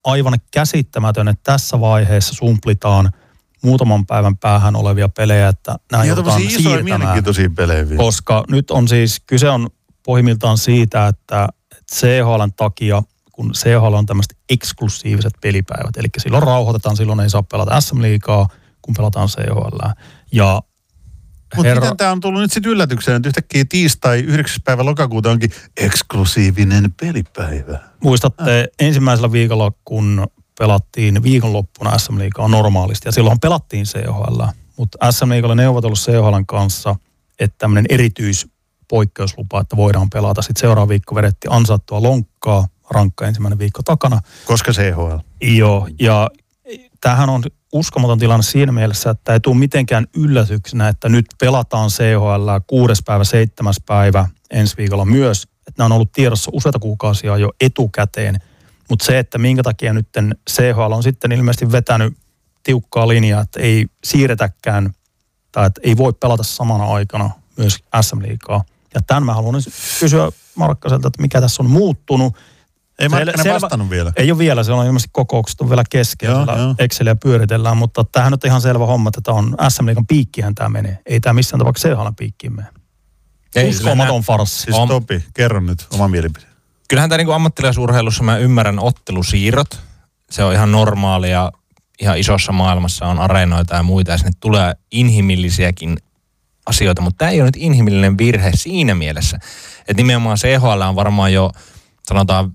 aivan käsittämätön, että tässä vaiheessa sumplitaan muutaman päivän päähän olevia pelejä, että nämä joudutaan siirtämään. Pelejä. Koska nyt on siis, kyse on pohjimmiltaan siitä, että CHL:n takia, kun CHL on tämmöiset eksklusiiviset pelipäivät, eli silloin rauhoitetaan, silloin ei saa pelata SM-liigaa, kun pelataan CHL. Ja mutta miten tämä on tullut nyt sitten yllätykseen, että yhtäkkiä tiistai 9. päivä lokakuuta onkin eksklusiivinen pelipäivä? Muistatte ensimmäisellä viikolla, kun pelattiin viikonloppuna SM-liigaa normaalisti, ja silloin pelattiin CHL, mutta SM-liiga oli neuvotellut CHL:n kanssa, että tämmöinen erityispoikkeuslupa, että voidaan pelata. Sitten seuraava viikko vedettiin ansaattua lonkkaa, rankka ensimmäinen viikko takana. Koska CHL. Joo, ja tämähän on uskomaton tilanne siinä mielessä, että ei tule mitenkään yllätyksenä, että nyt pelataan CHL 6. päivä, 7. päivä ensi viikolla myös. Että nämä on ollut tiedossa useita kuukausia jo etukäteen. Mutta se, että minkä takia nyt CHL on sitten ilmeisesti vetänyt tiukkaa linjaa, että ei siirretäkään tai että ei voi pelata samana aikana myös SM-liigaa. Ja tämän mä haluan kysyä Markkaselta, että mikä tässä on muuttunut. Ei Markkanen vastannut vielä. Ei ole vielä, se on ilmeisesti kokoukset on vielä kesken, Exceliä pyöritellään, mutta tämähän nyt ihan selvä homma, että tämä on SM-liigan piikkihän tämä menee. Ei tämä missään tapauksessa CHL:n piikkiin mene. Uskomaton farssi. Siis Topi, kerro nyt oma mielipide. Kyllähän tämä niin ammattilaisurheilussa mä ymmärrän ottelusiirrot. Se on ihan normaalia. Ihan isossa maailmassa on areenoita ja muita ja sinne tulee inhimillisiäkin asioita, mutta tämä ei ole nyt inhimillinen virhe siinä mielessä. Että nimenomaan CHL on varmaan jo, sanotaan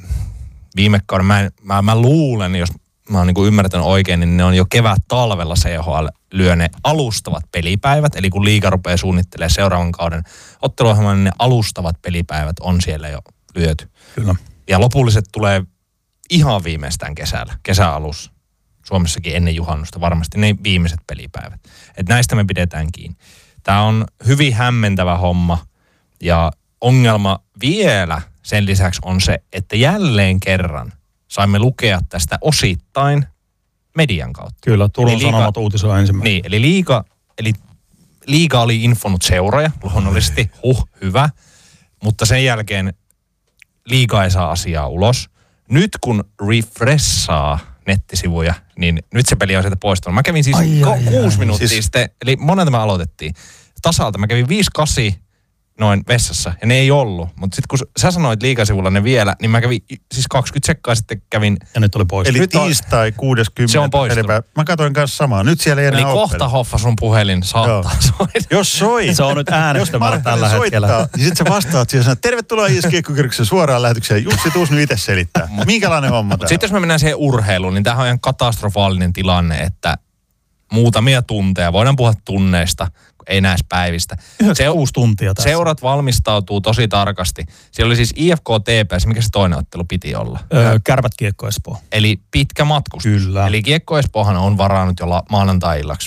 viime kauden, mä luulen, jos mä oon niin ymmärtänyt oikein, niin ne on jo kevät-talvella CHL lyö ne alustavat pelipäivät. Eli kun liiga rupeaa suunnittelemaan seuraavan kauden otteluohjelman, niin ne alustavat pelipäivät on siellä jo lyöty. Kyllä. Ja lopulliset tulee ihan viimeistään kesällä, kesäalussa. Suomessakin ennen juhannusta varmasti ne viimeiset pelipäivät. Että näistä me pidetään kiinni. Tämä on hyvin hämmentävä homma ja ongelma vielä sen lisäksi on se, että jälleen kerran saimme lukea tästä osittain median kautta. Kyllä, Turun Sanomat uutisoi ensimmäinen. Niin, eli liiga oli infonut seuroja, luonnollisesti, hyvä, mutta sen jälkeen liiga ei saa asiaa ulos. Nyt kun refreshaa nettisivuja, niin nyt se peli on sieltä poistunut. Mä kävin siis 6 minuuttia sitten, eli monelta me aloitettiin. Tasalta mä kävin 5-8 noin vessassa, ja ne ei ollut. Mutta sitten kun sä sanoit liigasivulla ne vielä, niin mä kävin siis 20 sekkaa sitten kävin. Ja nyt oli poistunut. Eli tiistai 60. Se on poistunut. Mä katsoin kanssa samaa. Nyt siellä ei enää eli kohta Hoffa sun puhelin saattaa soittaa. Jos soi. Se on nyt äänestämällä tällä hetkellä. Niin sit sä vastaat siihen sanoa, tervetuloa IS-Kiekko-Kyrkyksen suoraan lähetykseen. Jussi Tuus nyt itse selittää. Minkälainen homma tää on? Sitten jos me mennään siihen urheiluun, niin tämähän on ihan katastrofaalinen tilanne, että muutamia tunteja, voidaan puhua tunneista, ei näistä päivistä. 6 tuntia tässä. Seurat valmistautuu tosi tarkasti. Siellä oli siis IFK TPS, mikä se toinen ottelu piti olla? Kärpät Kiekko Espoo. Eli pitkä matkustus. Kyllä. Eli Kiekko Espoohan on varannut jo maanantai-illaksi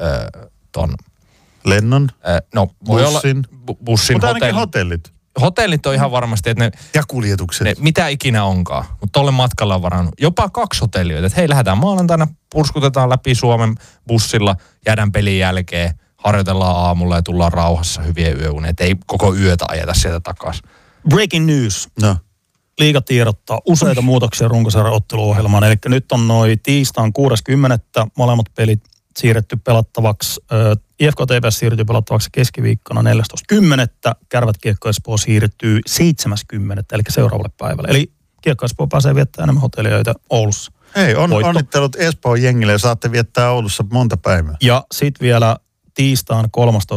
ton lennon? No, voi bussin. Olla bussin. Mutta ainakin hotellit. Hotellit on ihan varmasti, että ne... Ja kuljetukset. Ne, mitä ikinä onkaan. Mutta tolle matkalla on varannut jopa 2 hotellia. Että hei, lähdetään maanantaina, purskutetaan läpi Suomen bussilla, jäädään pelin jälkeen, harjoitellaan aamulla ja tullaan rauhassa hyvien yöunia. Että ei koko yötä ajeta sieltä takaisin. Breaking news. No. Liiga tiedottaa useita muutoksia runkosarjan otteluohjelmaan. Eli nyt on noin tiistain 6.10. molemmat pelit siirretty pelattavaksi. IFK TPS siirtyy pelattavaksi keskiviikkona 14.10. Kärpät Kiekko Espoo siirtyy 7.10. eli seuraavalle päivälle. Eli Kiekko Espoo pääsee viettämään enemmän hotelliöitä Oulussa. Hei, onnittelut Espoon jengille ja saatte viettää Oulussa monta päivää. Ja sitten vielä tiistaan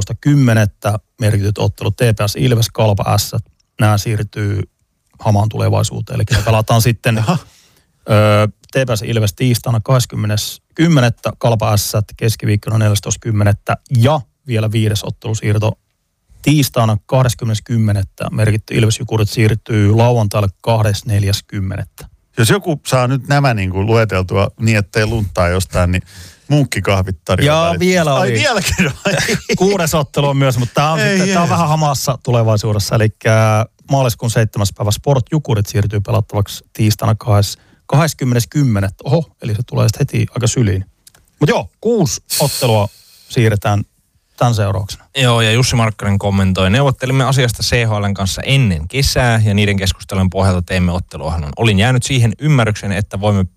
13.10. merkityt ottelut TPS Ilves, Kalpa S. Nämä siirtyy hamaan tulevaisuuteen. Eli pelataan sitten TPS Ilves tiistaina 20.10. Kalpa S keskiviikkona 14.10. ja vielä 5. ottelusiirto tiistaina 20.10. merkitty Ilves Jukurit siirtyy lauantaille 24.10. Jos joku saa nyt nämä niin kuin lueteltua niin, ettei lunttaa jostain, niin munkkikahvit tarjoaa. Ja vielä oli. Ai vieläkin. 6. ottelu on myös, mutta tämä on vähän hamassa tulevaisuudessa. Eli maaliskuun 7. päivä Sport Jukurit siirtyy pelattavaksi tiistaina 20.10. Oho, eli se tulee sitten heti aika syliin. Mutta joo, 6 ottelua siirretään tämän seurauksena. Joo, ja Jussi Markkanen kommentoi, neuvottelimme asiasta CHL:n kanssa ennen kesää ja niiden keskustelujen pohjalta teimme otteluohjelman. Olin jäänyt siihen ymmärryksen, että voimme